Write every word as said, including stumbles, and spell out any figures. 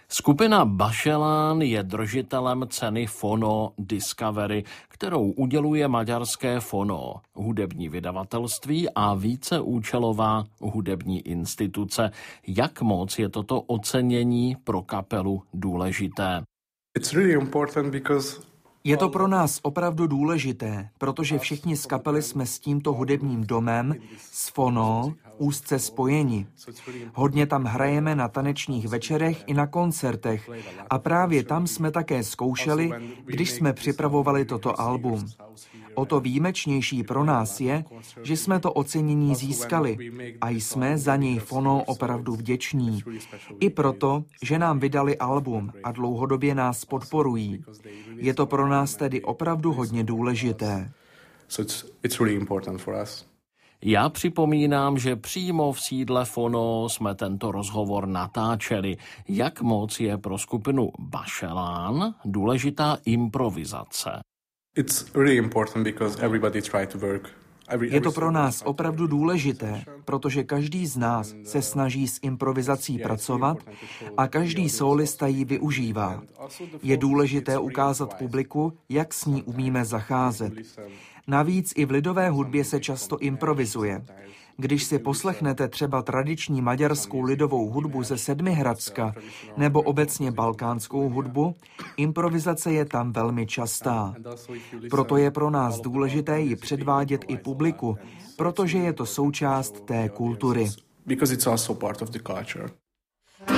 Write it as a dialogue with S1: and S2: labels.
S1: Skupina Bašelán je držitelem ceny Fono Discovery, kterou uděluje maďarské Fono, hudební vydavatelství a víceúčelová hudební instituce. Jak moc je toto ocenění pro kapelu důležité?
S2: It's really important because
S3: Je to pro nás opravdu důležité, protože všichni z kapely jsme s tímto hudebním domem, s Fono, úzce spojeni. Hodně tam hrajeme na tanečních večerech i na koncertech a právě tam jsme také zkoušeli, když jsme připravovali toto album. O to výjimečnější pro nás je, že jsme to ocenění získali a jsme za něj Fono opravdu vděční. I proto, že nám vydali album a dlouhodobě nás podporují. Je to pro nás tedy opravdu hodně důležité.
S1: Já připomínám, že přímo v sídle Fono jsme tento rozhovor natáčeli. Jak moc je pro skupinu Bašelán důležitá improvizace?
S3: Je to pro nás opravdu důležité, protože každý z nás se snaží s improvizací pracovat a každý sólista ji využívá. Je důležité ukázat publiku, jak s ní umíme zacházet. Navíc i v lidové hudbě se často improvizuje. Když si poslechnete třeba tradiční maďarskou lidovou hudbu ze Sedmihradska nebo obecně balkánskou hudbu, improvizace je tam velmi častá. Proto je pro nás důležité ji předvádět i publiku, protože je to součást té kultury.